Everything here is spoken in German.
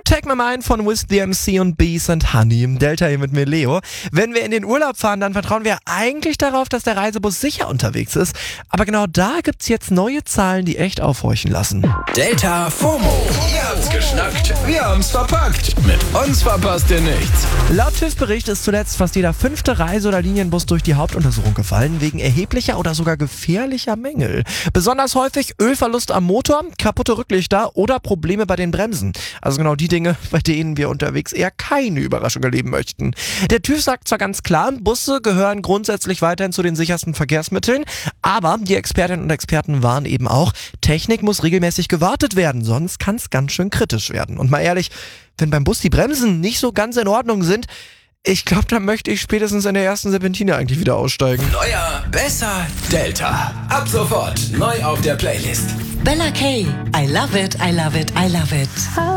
Take My Mind von With the MC und Bees and Honey im Delta hier mit mir, Leo. Wenn wir in den Urlaub fahren, dann vertrauen wir eigentlich darauf, dass der Reisebus sicher unterwegs ist. Aber genau da gibt's jetzt neue Zahlen, die echt aufhorchen lassen. Delta FOMO. Ihr habt's geschnackt, wir haben's verpackt. Mit uns verpasst ihr nichts. Laut TÜV-Bericht ist zuletzt fast jeder 5. Reise- oder Linienbus durch die Hauptuntersuchung gefallen, wegen erheblicher oder sogar gefährlicher Mängel. Besonders häufig Ölverlust am Motor, kaputte Rücklichter oder Probleme bei den Bremsen. Also genau die Dinge, bei denen wir unterwegs eher keine Überraschung erleben möchten. Der TÜV sagt zwar ganz klar, Busse gehören grundsätzlich weiterhin zu den sichersten Verkehrsmitteln, aber die Expertinnen und Experten warnen eben auch, Technik muss regelmäßig gewartet werden, sonst kann es ganz schön kritisch werden. Und mal ehrlich, wenn beim Bus die Bremsen nicht so ganz in Ordnung sind, ich glaube, dann möchte ich spätestens in der ersten Serpentine eigentlich wieder aussteigen. Neuer, besser, Delta. Ab sofort neu auf der Playlist. Bella K. I love it, I love it, I love it.